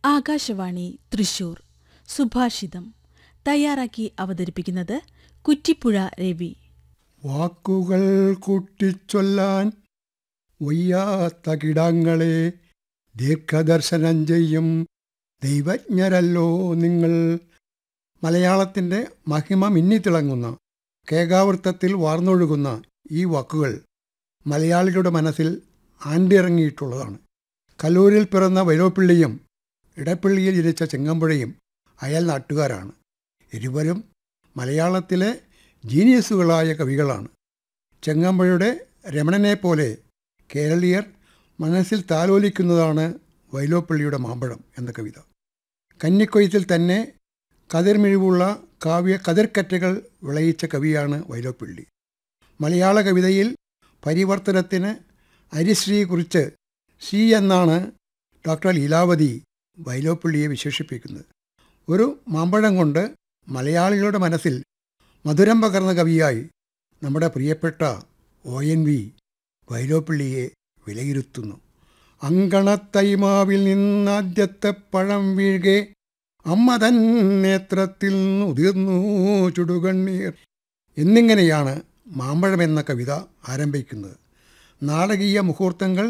ആകാശവാണി തൃശൂർ സുഭാഷിതം തയ്യാറാക്കി അവതരിപ്പിക്കുന്നത് കുറ്റിപ്പുഴ രവി. വാക്കുകൾ കൂട്ടിച്ചൊല്ലാൻ വയ്യാത്ത കിടാങ്ങളെ ദീർഘദർശനം ചെയ്യും ദൈവജ്ഞരല്ലോ നിങ്ങൾ. മലയാളത്തിൻ്റെ മഹിമ മിന്നിത്തിളങ്ങുന്ന കേകാവൃത്തത്തിൽ വാർന്നൊഴുകുന്ന ഈ വാക്കുകൾ മലയാളികളുടെ മനസ്സിൽ ആണ്ടിറങ്ങിയിട്ടുള്ളതാണ്. കല്ലൂരിൽ പിറന്ന വൈലോപ്പിള്ളിയും ഇടപ്പള്ളിയിൽ ജനിച്ച ചെങ്ങമ്പുഴയും അയൽ നാട്ടുകാരാണ്. ഇരുവരും മലയാളത്തിലെ ജീനിയസുകളായ കവികളാണ്. ചെങ്ങമ്പുഴയുടെ രമണനെപ്പോലെ കേരളീയർ മനസ്സിൽ താലോലിക്കുന്നതാണ് വൈലോപ്പിള്ളിയുടെ മാമ്പഴം എന്ന കവിത. കന്നിക്കൊയ്ത്തിൽ തന്നെ കതിർമിഴിവുള്ള കതിർക്കറ്റകൾ വിളയിച്ച കവിയാണ് വൈലോപ്പിള്ളി. മലയാള കവിതയിൽ പരിവർത്തനത്തിന് അരിശ്രീ കുറിച്ച് ശ്രീ എന്നാണ് ഡോക്ടർ ലീലാവതി വൈലോപ്പിള്ളിയെ വിശേഷിപ്പിക്കുന്നത്. ഒരു മാമ്പഴം കൊണ്ട് മലയാളികളുടെ മനസ്സിൽ മധുരം പകർന്ന കവിയായി നമ്മുടെ പ്രിയപ്പെട്ട ONV വൈലോപ്പിള്ളിയെ വിലയിരുത്തുന്നു. അങ്കണത്തൈമാവിൽ നിന്നാദ്യത്തെ പഴം വീഴ്കെ അമ്മ തൻ നേത്രത്തിൽ ഉതിർന്നു ചുടുകണ്ണീർ എന്നിങ്ങനെയാണ് മാമ്പഴം എന്ന കവിത ആരംഭിക്കുന്നത്. നാടകീയ മുഹൂർത്തങ്ങൾ,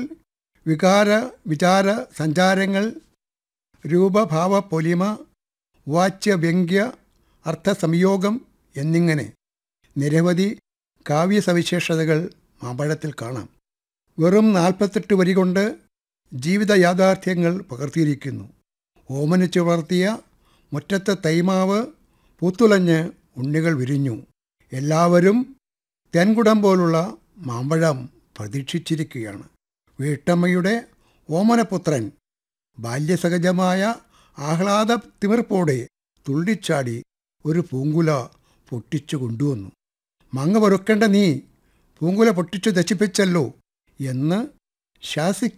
വിചാര സഞ്ചാരങ്ങൾ, രൂപഭാവ പൊലിമ, വാച്യവ്യംഗ്യ അർത്ഥസംയോഗം എന്നിങ്ങനെ നിരവധി കാവ്യസവിശേഷതകൾ മാമ്പഴത്തിൽ കാണാം. വെറും 48 വരി കൊണ്ട് ജീവിത യാഥാർത്ഥ്യങ്ങൾ പകർത്തിയിരിക്കുന്നു. ഓമനിച്ചു വളർത്തിയ മുറ്റത്തെ തൈമാവ് പൂത്തുലഞ്ഞ് ഉണ്ണികൾ വിരിഞ്ഞു. എല്ലാവരും തെൻകുടം പോലുള്ള മാമ്പഴം പ്രതീക്ഷിച്ചിരിക്കുകയാണ്. വീട്ടമ്മയുടെ ഓമനപുത്രൻ ബാല്യസഹജമായ ആഹ്ലാദ തിമിർപ്പോടെ തുള്ളിച്ചാടി ഒരു പൂങ്കുല പൊട്ടിച്ചു കൊണ്ടുവന്നു. മങ്ങ പൊറുക്കേണ്ട നീ പൂങ്കുല പൊട്ടിച്ചു ദശിപ്പിച്ചല്ലോ എന്ന്